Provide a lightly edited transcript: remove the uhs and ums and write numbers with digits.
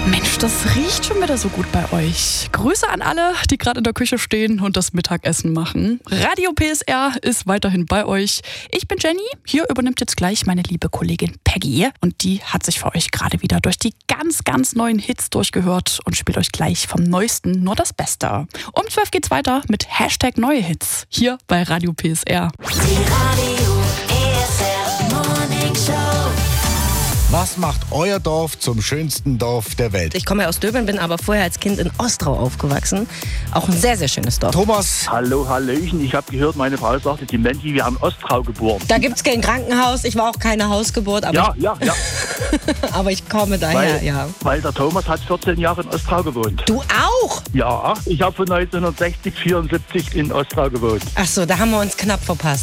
Mensch, das riecht schon wieder so gut bei euch. Grüße an alle, die gerade in der Küche stehen und das Mittagessen machen. Radio PSR ist weiterhin bei euch. Ich bin Jenny. Hier übernimmt jetzt gleich meine liebe Kollegin Peggy. Und die hat sich für euch gerade wieder durch die ganz neuen Hits durchgehört und spielt euch gleich vom Neuesten nur das Beste. Um 12 geht's weiter mit Hashtag Neue Hits. Hier bei Radio PSR. Die Radio PSR Morning Show. Was macht euer Dorf zum schönsten Dorf der Welt? Ich komme ja aus Döbeln, bin aber vorher als Kind in Ostrau aufgewachsen. Auch ein sehr, sehr schönes Dorf. Thomas, Hallo, Hallöchen. Ich habe gehört, meine Frau sagte, die Menti, wir haben Ostrau geboren. Da gibt es kein Krankenhaus. Ich war auch keine Hausgeburt, aber, Ja. aber ich komme daher, ja. Weil der Thomas hat 14 Jahre in Ostrau gewohnt. Du auch? Ja, ich habe von 1960, 74 in Ostrau gewohnt. Ach so, da haben wir uns knapp verpasst.